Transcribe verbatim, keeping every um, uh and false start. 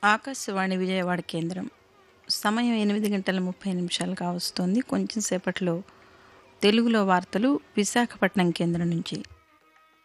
ఆకాశవాణి విజయవాడ కేంద్రం. సమయం ఎనిమిది గంటల ముప్పై నిమిషాలు కావస్తోంది. కొంచెం సేపట్లో తెలుగులో వార్తలు విశాఖపట్నం కేంద్రం నుంచి.